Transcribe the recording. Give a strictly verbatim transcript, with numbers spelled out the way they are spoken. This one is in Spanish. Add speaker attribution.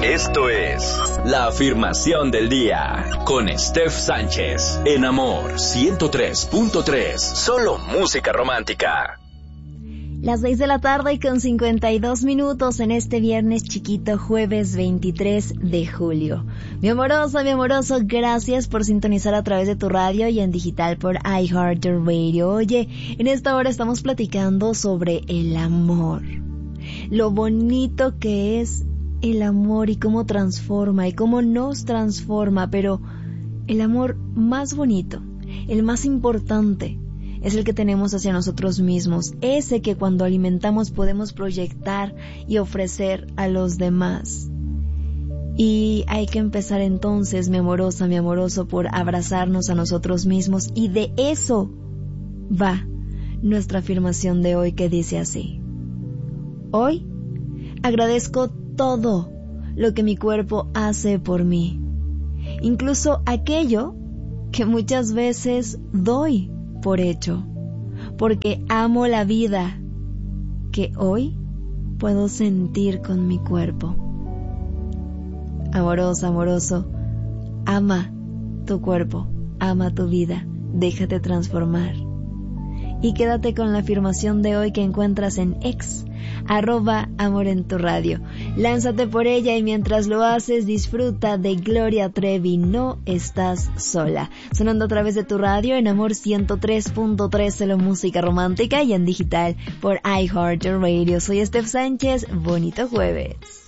Speaker 1: Esto es La Afirmación del Día con Steph Sánchez en Amor ciento tres punto tres. Solo música romántica.
Speaker 2: Las seis de la tarde con cincuenta y dos minutos en este viernes chiquito, jueves veintitrés de julio. Mi amorosa, mi amoroso, gracias por sintonizar a través de tu radio y en digital por iHeartRadio. Oye, en esta hora estamos platicando sobre el amor. Lo bonito que es el amor y cómo transforma y cómo nos transforma, pero el amor más bonito, el más importante, es el que tenemos hacia nosotros mismos, ese que cuando alimentamos podemos proyectar y ofrecer a los demás. Y hay que empezar entonces, mi amorosa, mi amoroso, por abrazarnos a nosotros mismos, y de eso va nuestra afirmación de hoy, que dice así: hoy agradezco todo lo que mi cuerpo hace por mí, incluso aquello que muchas veces doy por hecho, porque amo la vida que hoy puedo sentir con mi cuerpo. Amorosa, amoroso, ama tu cuerpo, ama tu vida, déjate transformar. Y quédate con la afirmación de hoy que encuentras en X, arroba Amor en tu Radio. Lánzate por ella y mientras lo haces disfruta de Gloria Trevi, No estás sola. Sonando a través de tu radio en Amor ciento tres punto tres, solo música romántica, y en digital por iHeartRadio. Soy Steph Sánchez, bonito jueves.